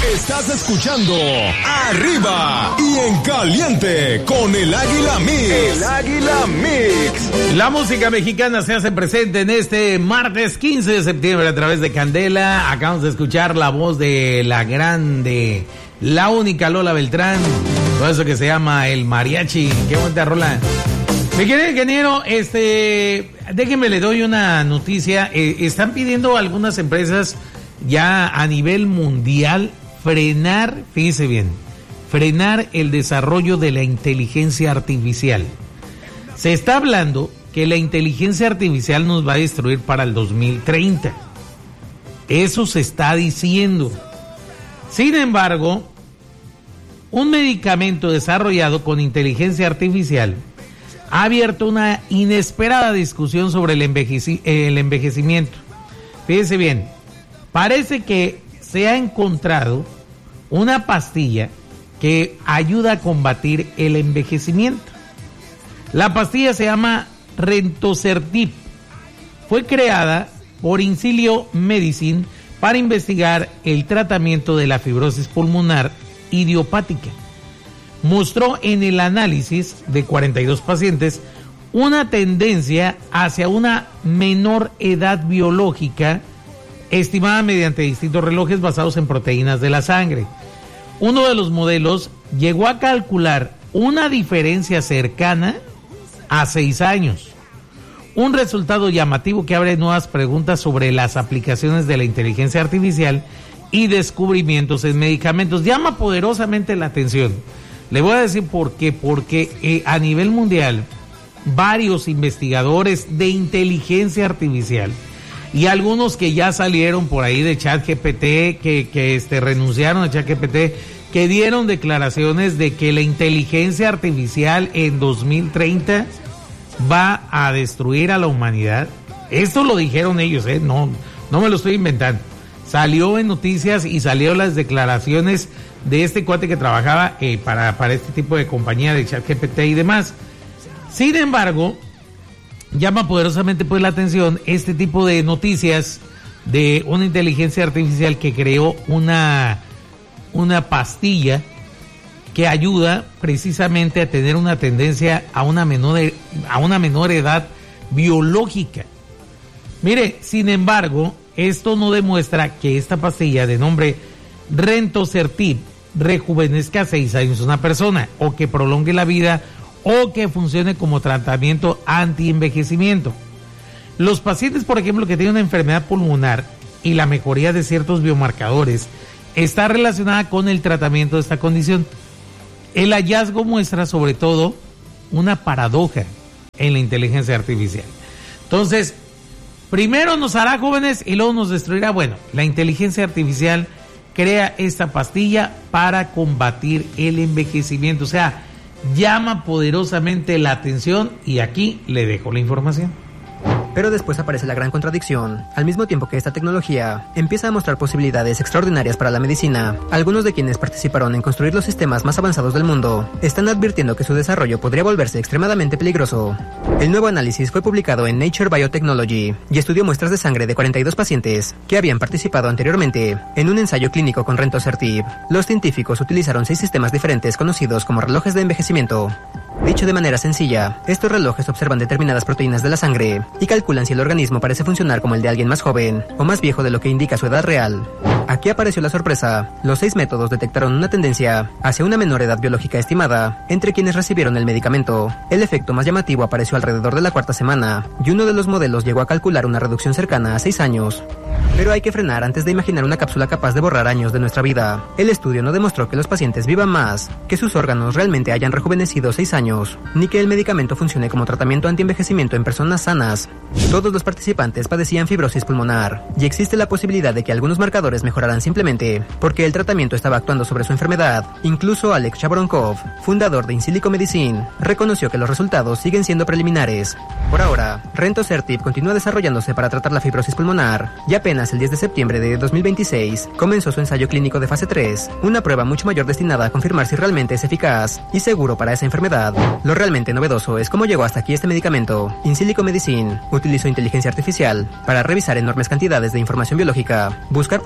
Estás escuchando Arriba y en Caliente con el Águila Mix. El Águila Mix. La música mexicana se hace presente en este martes 15 de septiembre a través de Candela. Acabamos de escuchar la voz de la grande, la única Lola Beltrán. Todo eso que se llama el mariachi. Qué bonita rola. Mi querido ingeniero, déjenme le doy una noticia. Están pidiendo algunas empresas ya a nivel mundial frenar, fíjese bien, frenar el desarrollo de la inteligencia artificial. Se está hablando que la inteligencia artificial nos va a destruir para el 2030. Eso se está diciendo. Sin embargo, un medicamento desarrollado con inteligencia artificial ha abierto una inesperada discusión sobre el envejecimiento. Fíjese bien, parece que se ha encontrado una pastilla que ayuda a combatir el envejecimiento. La pastilla se llama Rentosertib. Fue creada por Incilio Medicine para investigar el tratamiento de la fibrosis pulmonar idiopática. Mostró en el análisis de 42 pacientes una tendencia hacia una menor edad biológica estimada mediante distintos relojes basados en proteínas de la sangre. Uno de los modelos llegó a calcular una diferencia cercana a 6 años. Un resultado llamativo que abre nuevas preguntas sobre las aplicaciones de la inteligencia artificial y descubrimientos en medicamentos. Llama poderosamente la atención. Le voy a decir por qué. Porque a nivel mundial, varios investigadores de inteligencia artificial y algunos que ya salieron por ahí de ChatGPT, que renunciaron a ChatGPT, que dieron declaraciones de que la inteligencia artificial en 2030 va a destruir a la humanidad. Esto lo dijeron ellos, no me lo estoy inventando. Salió en noticias y salieron las declaraciones de este cuate que trabajaba para este tipo de compañía de ChatGPT y demás. Sin embargo, llama poderosamente pues la atención este tipo de noticias de una inteligencia artificial que creó una pastilla que ayuda precisamente a tener una tendencia a una menor edad biológica. Mire, sin embargo, esto no demuestra que esta pastilla de nombre Rentosertib rejuvenezca 6 años a una persona, o que prolongue la vida, o que funcione como tratamiento anti-envejecimiento. Los pacientes, por ejemplo, que tienen una enfermedad pulmonar y la mejoría de ciertos biomarcadores está relacionada con el tratamiento de esta condición. El hallazgo muestra sobre todo una paradoja en la inteligencia artificial. Entonces, primero nos hará jóvenes y luego nos destruirá. Bueno, la inteligencia artificial crea esta pastilla para combatir el envejecimiento. O sea, llama poderosamente la atención y aquí le dejo la información. Pero después aparece la gran contradicción. Al mismo tiempo que esta tecnología empieza a mostrar posibilidades extraordinarias para la medicina, algunos de quienes participaron en construir los sistemas más avanzados del mundo están advirtiendo que su desarrollo podría volverse extremadamente peligroso. El nuevo análisis fue publicado en Nature Biotechnology y estudió muestras de sangre de 42 pacientes que habían participado anteriormente en un ensayo clínico con Rentosertib. Los científicos utilizaron 6 sistemas diferentes conocidos como relojes de envejecimiento. Dicho de manera sencilla, estos relojes observan determinadas proteínas de la sangre y calculan si el organismo parece funcionar como el de alguien más joven o más viejo de lo que indica su edad real. Aquí apareció la sorpresa. Los 6 métodos detectaron una tendencia hacia una menor edad biológica estimada entre quienes recibieron el medicamento. El efecto más llamativo apareció alrededor de la 4ª semana y uno de los modelos llegó a calcular una reducción cercana a 6 años. Pero hay que frenar antes de imaginar una cápsula capaz de borrar años de nuestra vida. El estudio no demostró que los pacientes vivan más, que sus órganos realmente hayan rejuvenecido 6 años, ni que el medicamento funcione como tratamiento antienvejecimiento en personas sanas. Todos los participantes padecían fibrosis pulmonar, y existe la posibilidad de que algunos marcadores mejorarán simplemente porque el tratamiento estaba actuando sobre su enfermedad. Incluso Alex Chabronkov, fundador de Insilico Medicine, reconoció que los resultados siguen siendo preliminares. Por ahora, Rentosertib continúa desarrollándose para tratar la fibrosis pulmonar, y apenas el 10 de septiembre de 2026 comenzó su ensayo clínico de fase 3, una prueba mucho mayor destinada a confirmar si realmente es eficaz y seguro para esa enfermedad. Lo realmente novedoso es cómo llegó hasta aquí este medicamento. Insilico Medicine utilizó inteligencia artificial para revisar enormes cantidades de información biológica, buscar posibles puntos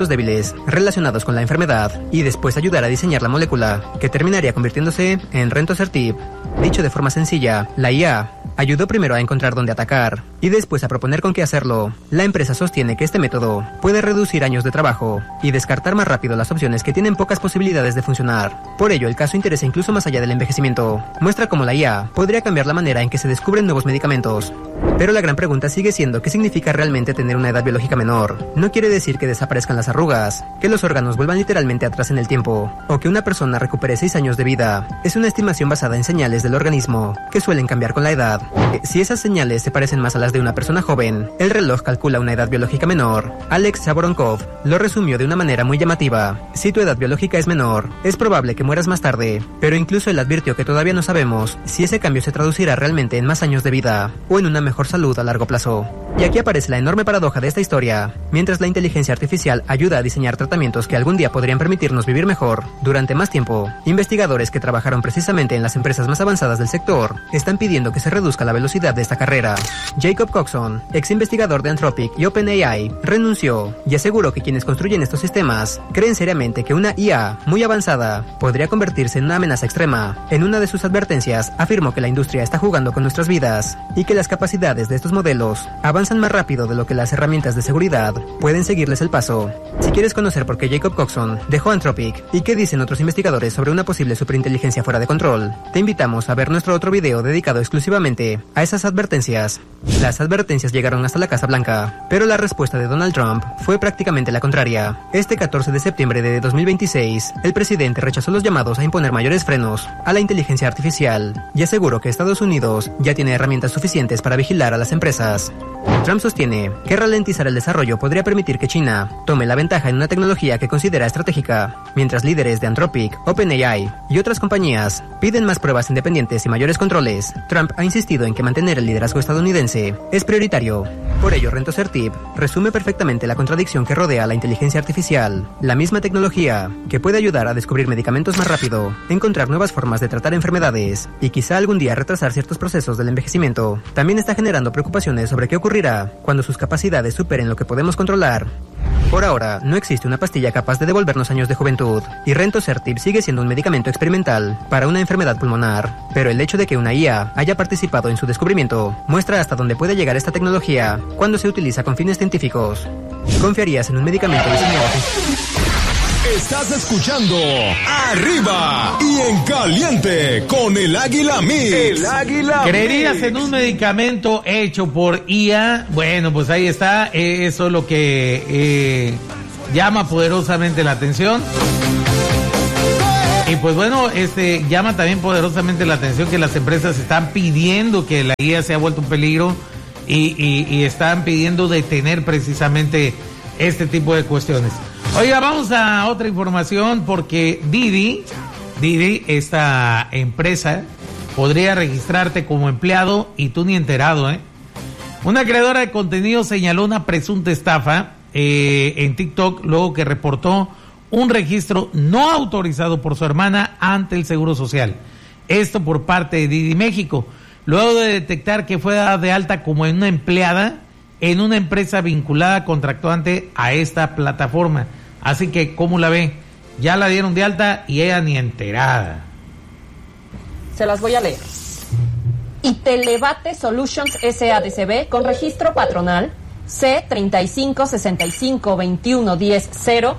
puntos débiles relacionados con la enfermedad y después ayudar a diseñar la molécula que terminaría convirtiéndose en rentosertib. Dicho de forma sencilla, la IA ayudó primero a encontrar dónde atacar y después a proponer con qué hacerlo. La empresa sostiene que este método puede reducir años de trabajo y descartar más rápido las opciones que tienen pocas posibilidades de funcionar. Por ello, el caso interesa incluso más allá del envejecimiento. Muestra cómo la IA podría cambiar la manera en que se descubren nuevos medicamentos. Pero la gran pregunta sigue siendo ¿qué significa realmente tener una edad biológica menor? No quiere decir que desaparezcan las arrugas, que los órganos vuelvan literalmente atrás en el tiempo, o que una persona recupere 6 años de vida. Es una estimación basada en señales del organismo, que suelen cambiar con la edad. Si esas señales se parecen más a las de una persona joven, el reloj calcula una edad biológica menor. Alex Saboronkov lo resumió de una manera muy llamativa. Si tu edad biológica es menor, es probable que mueras más tarde, pero incluso él advirtió que todavía no sabemos si ese cambio se traducirá realmente en más años de vida, o en una mejor salud a largo plazo. Y aquí aparece la enorme paradoja de esta historia. Mientras la inteligencia artificial ayuda a diseñar tratamientos que algún día podrían permitirnos vivir mejor durante más tiempo, investigadores que trabajaron precisamente en las empresas más avanzadas del sector están pidiendo que se reduzca la velocidad de esta carrera. Jacob Coxon, ex investigador de Anthropic y OpenAI, renunció y aseguró que quienes construyen estos sistemas creen seriamente que una IA muy avanzada podría convertirse en una amenaza extrema. En una de sus advertencias, afirmó que la industria está jugando con nuestras vidas y que las capacidades de estos modelos avanzan más rápido de lo que las herramientas de seguridad pueden seguirles el paso. Si quieres conocer por qué Jacob Coxon dejó Anthropic y qué dicen otros investigadores sobre una posible superinteligencia fuera de control, te invitamos a ver nuestro otro video dedicado exclusivamente a esas advertencias. Las advertencias llegaron hasta la Casa Blanca, pero la respuesta de Donald Trump fue prácticamente la contraria. Este 14 de septiembre de 2026, el presidente rechazó los llamados a imponer mayores frenos a la inteligencia artificial y aseguró que Estados Unidos ya tiene herramientas suficientes para vigilar a las empresas. Trump sostiene que ralentizar el desarrollo podría permitir que China tome la ventaja en una tecnología que considera estratégica, mientras líderes de Anthropic, OpenAI y otras compañías piden más pruebas independientes y mayores controles. Trump ha insistido en que mantener el liderazgo estadounidense es prioritario. Por ello, rentosertib resume perfectamente la contradicción que rodea a la inteligencia artificial, la misma tecnología que puede ayudar a descubrir medicamentos más rápido, encontrar nuevas formas de tratar enfermedades y quizá algún día retrasar ciertos procesos del envejecimiento. También está generando preocupaciones sobre qué ocurrirá cuando sus capacidades superen lo que podemos controlar. Por ahora, no existe una pastilla capaz de devolvernos años de juventud, y rentosertib sigue siendo un medicamento experimental para una enfermedad pulmonar. Pero el hecho de que una IA haya participado en su descubrimiento muestra hasta dónde puede llegar esta tecnología cuando se utiliza con fines científicos. ¿Confiarías en un medicamento diseñado? Estás escuchando Arriba y en Caliente con el Águila Mix. El Águila ¿Creerías Mix en un medicamento hecho por IA? Bueno, pues ahí está. Eso es lo que llama poderosamente la atención. Y pues bueno, llama también poderosamente la atención que las empresas están pidiendo que la IA se ha vuelto un peligro y están pidiendo detener precisamente este tipo de cuestiones. Oiga, vamos a otra información porque Didi, esta empresa, podría registrarte como empleado y tú ni enterado, ¿eh? Una creadora de contenido señaló una presunta estafa en TikTok luego que reportó un registro no autorizado por su hermana ante el Seguro Social. Esto por parte de Didi México, luego de detectar que fue dada de alta como una empleada en una empresa vinculada contractuante a esta plataforma. Así que, ¿cómo la ve? Ya la dieron de alta y ella ni enterada. Se las voy a leer. Itelevate Solutions SADCB con registro patronal C35652110-0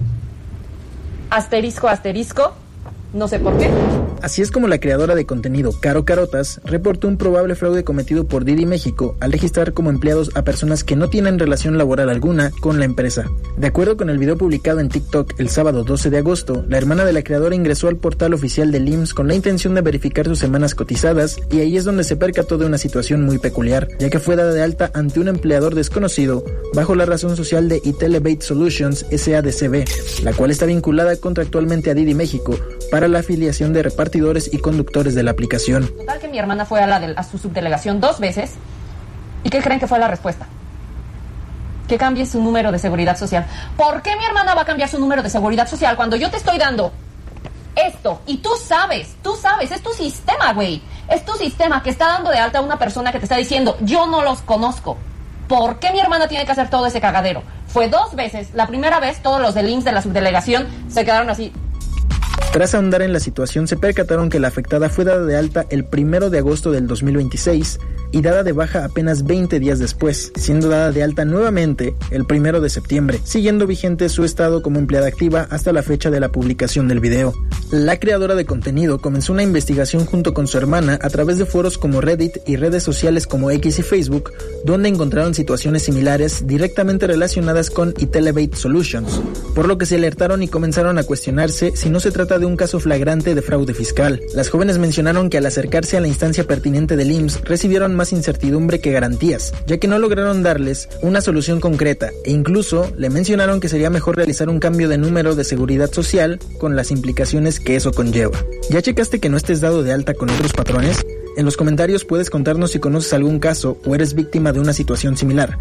***, no sé por qué. Así es como la creadora de contenido Caro Carotas reportó un probable fraude cometido por Didi México al registrar como empleados a personas que no tienen relación laboral alguna con la empresa. De acuerdo con el video publicado en TikTok el sábado 12 de agosto, la hermana de la creadora ingresó al portal oficial del IMSS con la intención de verificar sus semanas cotizadas y ahí es donde se percató de una situación muy peculiar, ya que fue dada de alta ante un empleador desconocido bajo la razón social de Itelevate Solutions SADCB, la cual está vinculada contractualmente a Didi México para la afiliación de repartidores y conductores de la aplicación. Total que mi hermana fue a su subdelegación 2 veces. ¿Y qué creen que fue la respuesta? Que cambie su número de seguridad social. ¿Por qué mi hermana va a cambiar su número de seguridad social cuando yo te estoy dando esto? Y tú sabes, es tu sistema, güey. Es tu sistema que está dando de alta a una persona que te está diciendo, yo no los conozco. ¿Por qué mi hermana tiene que hacer todo ese cagadero? Fue 2 veces. La primera vez, todos los del IMSS de la subdelegación se quedaron así. Tras ahondar en la situación, se percataron que la afectada fue dada de alta el 1 de agosto del 2026 y dada de baja apenas 20 días después, siendo dada de alta nuevamente el 1 de septiembre, siguiendo vigente su estado como empleada activa hasta la fecha de la publicación del video. La creadora de contenido comenzó una investigación junto con su hermana a través de foros como Reddit y redes sociales como X y Facebook, donde encontraron situaciones similares directamente relacionadas con Itelevate Solutions, por lo que se alertaron y comenzaron a cuestionarse si no se trata de un caso flagrante de fraude fiscal. Las jóvenes mencionaron que al acercarse a la instancia pertinente del IMSS recibieron más incertidumbre que garantías, ya que no lograron darles una solución concreta, e incluso le mencionaron que sería mejor realizar un cambio de número de seguridad social con las implicaciones que eso conlleva. ¿Ya checaste que no estés dado de alta con otros patrones? En los comentarios puedes contarnos si conoces algún caso o eres víctima de una situación similar.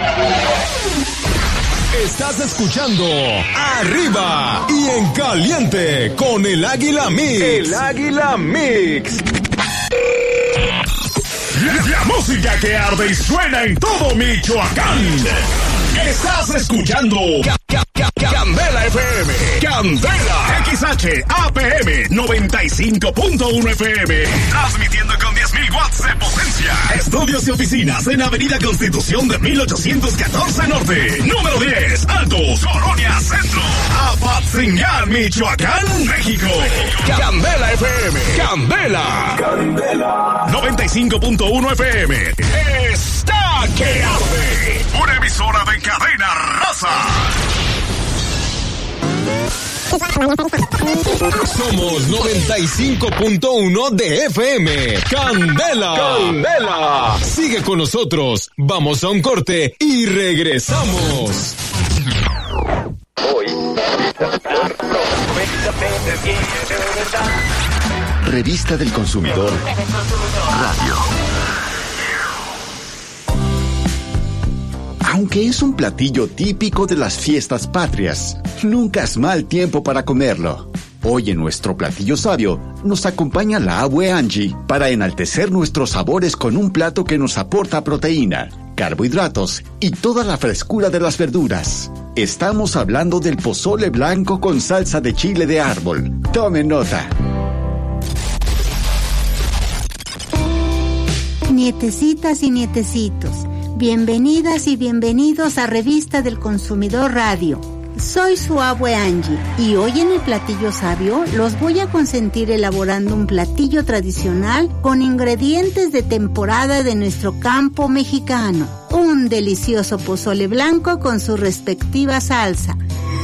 Estás escuchando Arriba y en Caliente con el Águila Mix. El Águila Mix. La música que arde y suena en todo Michoacán. Estás escuchando Candela FM. Candela. XHAPM 95.1 FM. Transmitiendo con 10.000 watts de potencia. Estudios y oficinas en Avenida Constitución de 1814 Norte. Número 10. Altos, Colonia Centro. Apatzingán, Michoacán, México. Candela FM. Candela. 95.1 FM. Está que arde. Una emisora de cadena raza. Somos 95.1 de FM. Candela. Candela. Sigue con nosotros. Vamos a un corte y regresamos. Revista del Consumidor Radio. Aunque es un platillo típico de las fiestas patrias, nunca es mal tiempo para comerlo. Hoy en nuestro platillo sabio nos acompaña la abue Angie para enaltecer nuestros sabores con un plato que nos aporta proteína, carbohidratos y toda la frescura de las verduras. Estamos hablando del pozole blanco con salsa de chile de árbol. Tomen nota. Nietecitas y nietecitos, bienvenidas y bienvenidos a Revista del Consumidor Radio. Soy su abue Angie y hoy en el platillo sabio los voy a consentir elaborando un platillo tradicional con ingredientes de temporada de nuestro campo mexicano. Un delicioso pozole blanco con su respectiva salsa.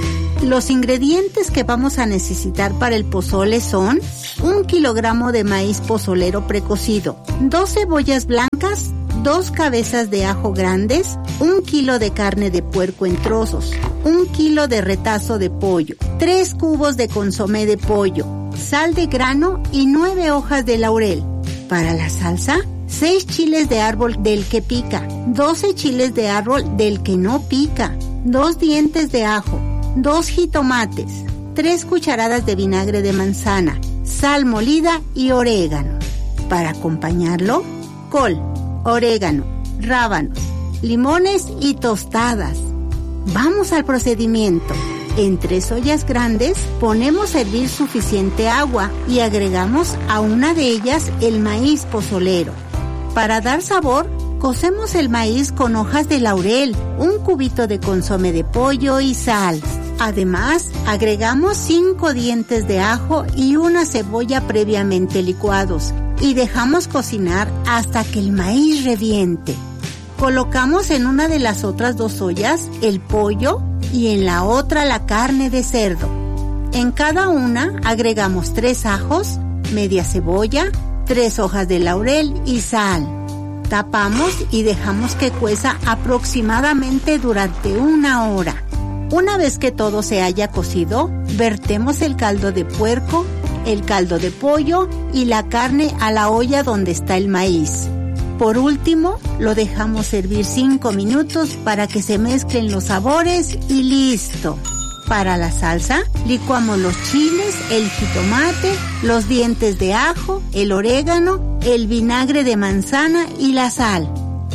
Los ingredientes que vamos a necesitar para el pozole son 1 kilogramo de maíz pozolero precocido, 2 cebollas blancas, 2 cabezas de ajo grandes, 1 kilo de carne de puerco en trozos, 1 kilo de retazo de pollo, 3 cubos de consomé de pollo, sal de grano y 9 hojas de laurel. Para la salsa, 6 chiles de árbol del que pica, 12 chiles de árbol del que no pica, 2 dientes de ajo, 2 jitomates, 3 cucharadas de vinagre de manzana, sal molida y orégano. Para acompañarlo, col, orégano, rábanos, limones y tostadas. Vamos al procedimiento. En 3 ollas grandes ponemos a hervir suficiente agua y agregamos a una de ellas el maíz pozolero. Para dar sabor, cocemos el maíz con hojas de laurel, 1 cubito de consomé de pollo y sal. Además, agregamos 5 dientes de ajo y una cebolla previamente licuados y dejamos cocinar hasta que el maíz reviente. Colocamos en una de las otras 2 ollas el pollo y en la otra la carne de cerdo. En cada una agregamos 3 ajos, media cebolla, 3 hojas de laurel y sal. Tapamos y dejamos que cueza aproximadamente durante 1 hora. Una vez que todo se haya cocido, vertemos el caldo de puerco, el caldo de pollo y la carne a la olla donde está el maíz. Por último, lo dejamos hervir 5 minutos para que se mezclen los sabores y listo. Para la salsa, licuamos los chiles, el jitomate, los dientes de ajo, el orégano, el vinagre de manzana y la sal.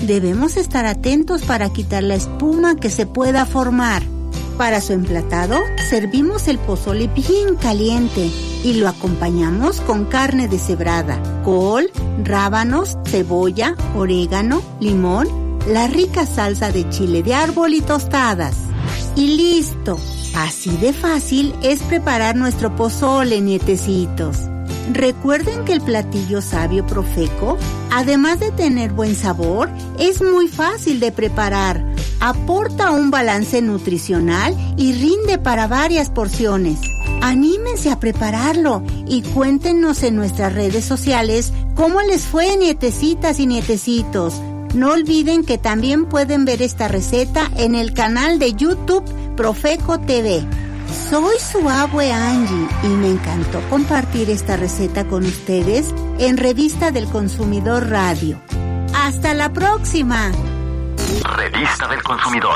Debemos estar atentos para quitar la espuma que se pueda formar. Para su emplatado, servimos el pozole bien caliente y lo acompañamos con carne deshebrada, col, rábanos, cebolla, orégano, limón, la rica salsa de chile de árbol y tostadas. Y listo. Así de fácil es preparar nuestro pozole, nietecitos. Recuerden que el platillo sabio Profeco, además de tener buen sabor, es muy fácil de preparar. Aporta un balance nutricional y rinde para varias porciones. Anímense a prepararlo y cuéntenos en nuestras redes sociales cómo les fue, nietecitas y nietecitos. No olviden que también pueden ver esta receta en el canal de YouTube Profeco TV. Soy su abue Angie y me encantó compartir esta receta con ustedes en Revista del Consumidor Radio. ¡Hasta la próxima! Revista del Consumidor.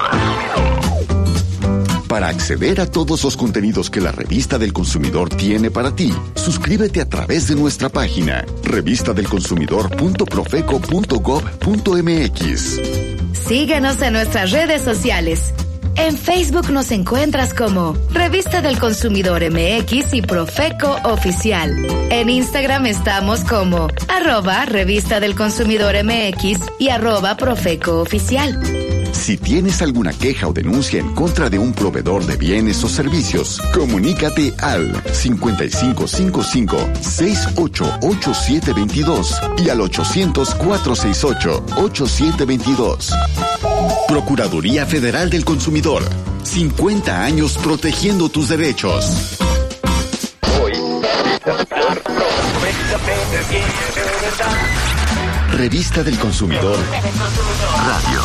Para acceder a todos los contenidos que la Revista del Consumidor tiene para ti, suscríbete a través de nuestra página revistadelconsumidor.profeco.gov.mx. Síguenos en nuestras redes sociales. En Facebook nos encuentras como Revista del Consumidor MX y Profeco Oficial. En Instagram estamos como @Revista del Consumidor MX y @Profeco Oficial. Si tienes alguna queja o denuncia en contra de un proveedor de bienes o servicios, comunícate al 5555-688722 y al 800-468-8722. Procuraduría Federal del Consumidor. 50 años protegiendo tus derechos. Revista del Consumidor Radio.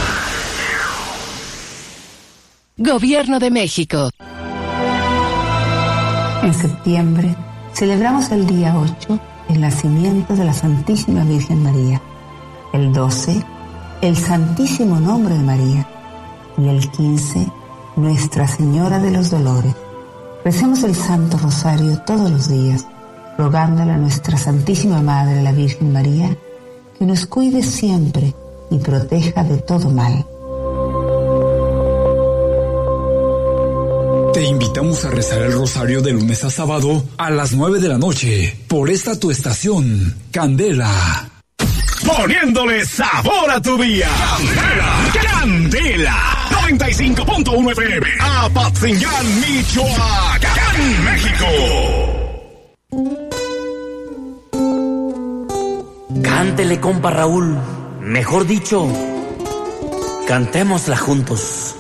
Gobierno de México. En septiembre celebramos el día 8 el nacimiento de la Santísima Virgen María. El 12, el Santísimo Nombre de María. Y el 15, Nuestra Señora de los Dolores. Recemos el Santo Rosario todos los días, rogándole a nuestra Santísima Madre, la Virgen María, que nos cuide siempre y proteja de todo mal. Te invitamos a rezar el rosario de lunes a sábado a las 9 de la noche por esta tu estación, Candela. Poniéndole sabor a tu día. Candela, Candela. 95.1 FM. Apatzingán, Michoacán, México. Cántele, compa Raúl. Mejor dicho, cantémosla juntos.